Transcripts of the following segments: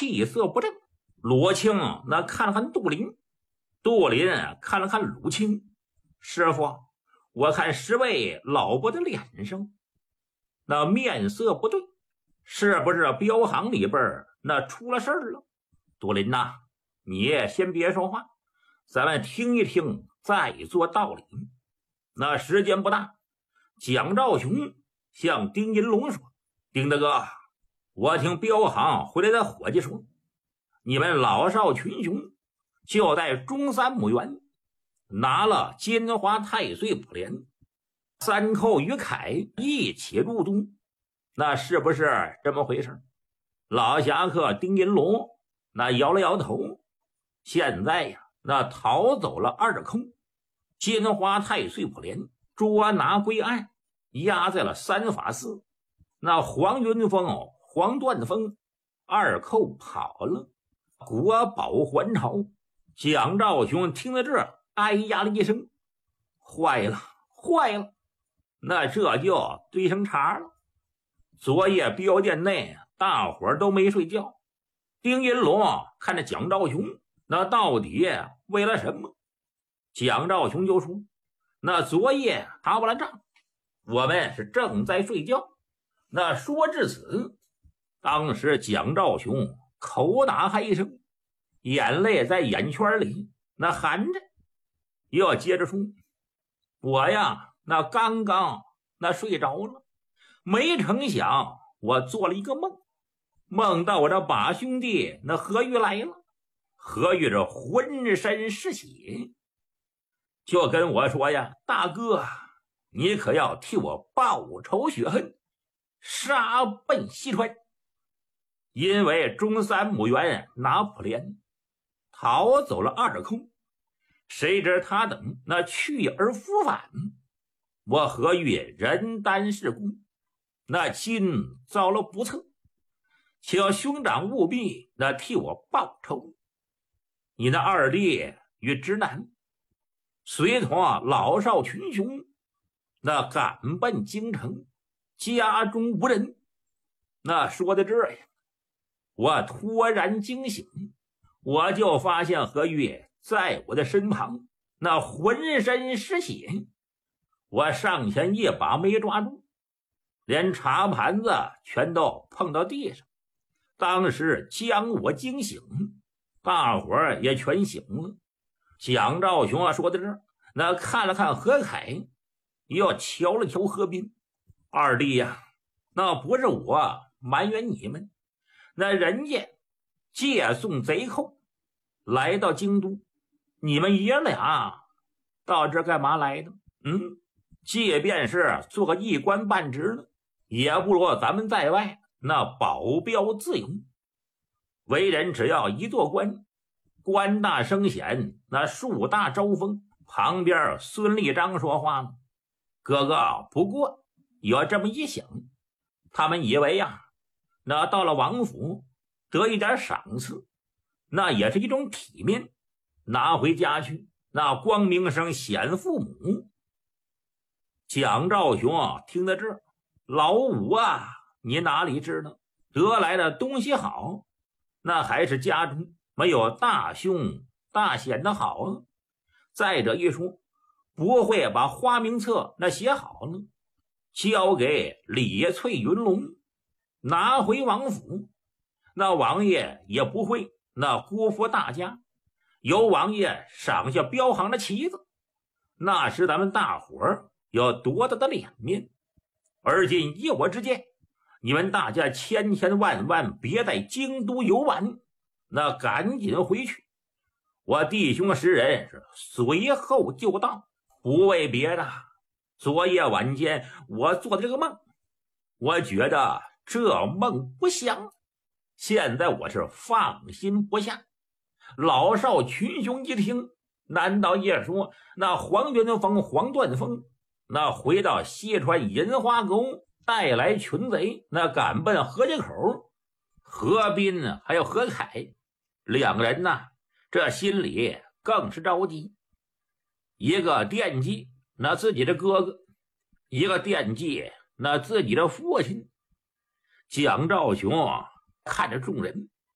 气色不正。鲁庆那看了看杜林，杜林看了看鲁庆，师傅，我看十位老伯的脸上那面色不对，是不是镖行里边那出了事儿了？杜林呐，你先别说话，咱们听一听再做道理。那时间不大，蒋兆雄向丁银龙说，丁大哥，我听镖行回来的伙计说，你们老少群雄就在中山母园拿了金华太岁卜连，三寇于凯一起入都，那是不是这么回事？老侠客丁银龙那摇了摇头，现在呀，那逃走了二空，金华太岁卜连捉拿归案，押在了三法寺。那黄云峰、黄段峰二寇跑了，国宝还朝。蒋兆雄听到这，哎呀了一声，坏了坏了，那这就对上茬了。昨夜镖店内大伙儿都没睡觉，丁银龙看着蒋兆雄，那到底为了什么？蒋兆雄就说，那昨夜打完了仗，我们是正在睡觉。那说至此，当时蒋兆雄口打嗨声，眼泪在眼圈里那含着，又接着说，我呀那刚刚那睡着了，没成想我做了一个梦，梦到我这把兄弟那何玉来了，何玉这浑身是血，就跟我说呀，大哥，你可要替我报仇雪恨，杀奔西川。因为中山母园拿破仑逃走了二空，谁知他等那去而复返，我何玉人单势孤，那亲遭了不测，请兄长务必那替我报仇。你那二弟与直男随同老少群雄那赶奔京城，家中无人。那说到这呀，我突然惊醒，我就发现何玉在我的身旁，那浑身是血，我上前一把没抓住，连茶盘子全都碰到地上，当时将我惊醒，大伙儿也全醒了。蒋兆雄说到这儿，那看了看何凯，又瞧了瞧何斌，二弟呀，那不是我埋怨你们，那人家借送贼寇来到京都，你们爷俩到这干嘛来的？即便是做个一官半职的，也不如咱们在外那保镖自由。为人只要一做官，官大升显，那树大招风。旁边孙立章说话了，哥哥，不过有这么一想，他们以为呀，那到了王府得一点赏赐，那也是一种体面，拿回家去那光明生显父母。蒋兆雄听到这儿，老五啊，你哪里知道得来的东西好，那还是家中没有大凶大险的好啊。再者一说，不会把花名册那写好了，交给李翠云龙拿回王府，那王爷也不会那辜负大家，由王爷赏下镖行的旗子，那是咱们大伙儿有多大的脸面。而今依我之见，你们大家千千万万别在京都游玩，那赶紧回去，我弟兄10人是随后就到。不为别的，昨夜晚间我做的这个梦，我觉得这梦不祥，现在我是放心不下。老少群雄一听，难道也说那黄云峰、黄段峰那回到西川银花沟带来群贼，那赶奔河街口？何斌还有何凯两个人呢，这心里更是着急，一个惦记那自己的哥哥，一个惦记那自己的父亲。蒋兆雄看着众人，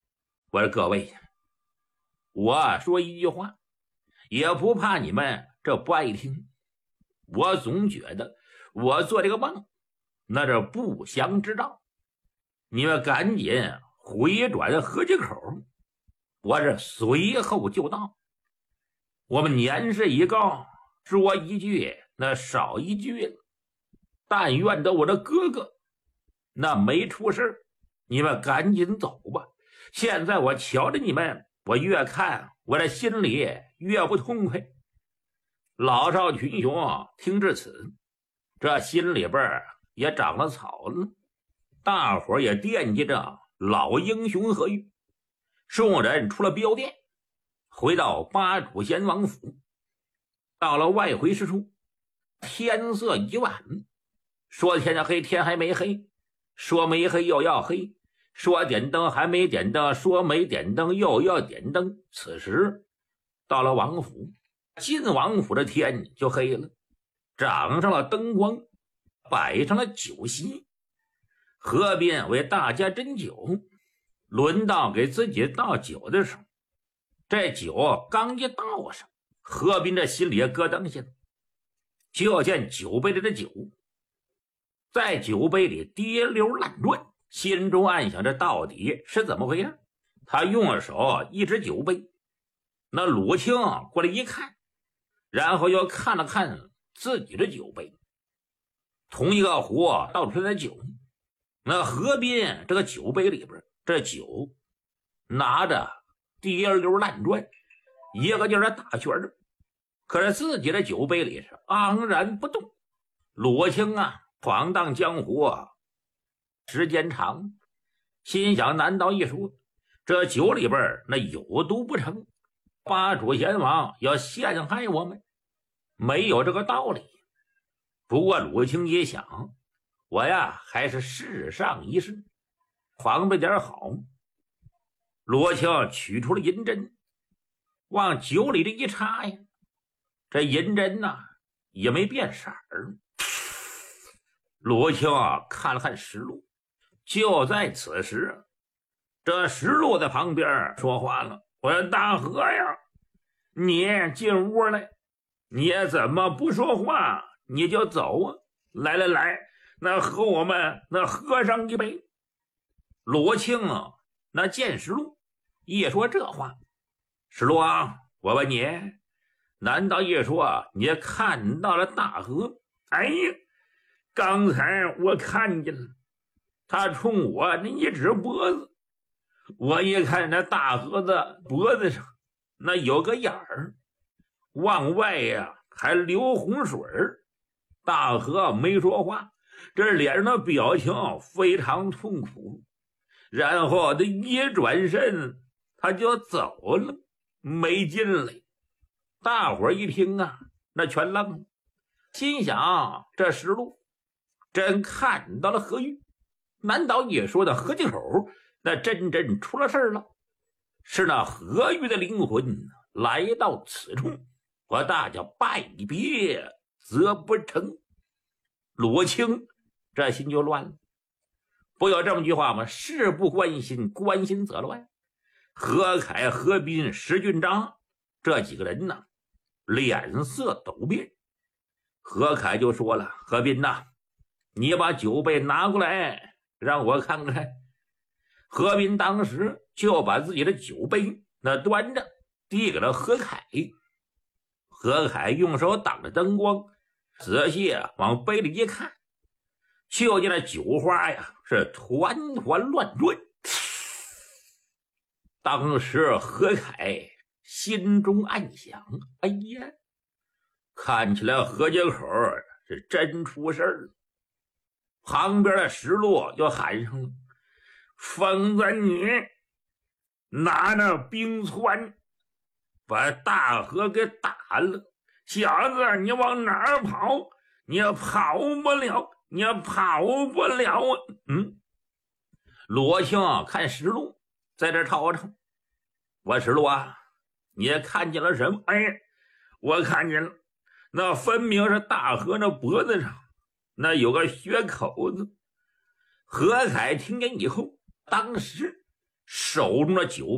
我说各位，我说一句话，也不怕你们这不爱听。我总觉得我做这个梦，那这不祥之兆。你们赶紧回转河街口，我这随后就到。我们年事已高，说一句那少一句了。但愿得我的哥哥那没出事，你们赶紧走吧。现在我瞧着你们，我越看我的心里越不痛快。老少群雄听至此，这心里边也长了草了。大伙也惦记着老英雄何玉。众人出了镖店，回到八主贤王府。到了外回师处，天色已晚，说天黑天还没黑，说没黑又要黑，说点灯还没点灯，说没点灯又要点灯。此时到了王府，进王府的天就黑了，掌上了灯光，摆上了酒席。何斌为大家斟酒，轮到给自己倒酒的时候，这酒刚一倒上，何斌这心里也咯噔下了。就见酒杯里的酒在酒杯里跌流烂转，心中暗想这到底是怎么回事。他用手一指酒杯，那鲁清过来一看，然后又看了看自己的酒杯，同一个壶倒出来的酒，那何斌这个酒杯里边这酒拿着跌流烂转，一个劲儿的打旋儿，可是自己的酒杯里是昂然不动。鲁清闯荡江湖时间长，心想难道一说这酒里边那有毒不成？八主贤王要陷害我们，没有这个道理。不过鲁清也想，我还是试上一试，防备点好。罗清取出了银针，往酒里的一插呀，这银针也没变色儿。罗清看了看石路，就在此时，这石路在旁边说话了：“我说大和呀，你进屋来，你怎么不说话？你就走啊！来来来，那和我们那喝上一杯。”罗清那见石路一说这话，石路我问你，难道一说你看到了大和？哎呀，刚才我看见了，他冲我那一指脖子，我一看那大和的脖子上那有个眼儿，往外还流洪水儿。大和没说话，这脸上的表情非常痛苦，然后他一转身他就走了，没进来。大伙儿一听那全愣了，心想这石路真看到了何玉，难道也说的河街口那真出了事了？是那何玉的灵魂来到此处，我大家拜别则不成。罗清这心就乱了，不有这么句话吗？事不关心，关心则乱。何凯、何斌、石俊章这几个人脸色陡变。何凯就说了：“何斌你把酒杯拿过来让我看看。”何斌当时就把自己的酒杯那端着递给了何凯。何凯用手挡着灯光，仔细往杯里一看，就见那酒花是团团乱转。当时何凯心中暗想：哎呀，看起来河街口是真出事了。旁边的石路就喊上了：“疯子，你拿那冰川把大河给打了！小子，你往哪儿跑？你跑不了，你跑不了啊！”罗清看石路在这吵吵：“我石路你看见了什么？”“哎，我看见了，那分明是大河那脖子上那有个血口子。”何凯听见以后，当时手中的酒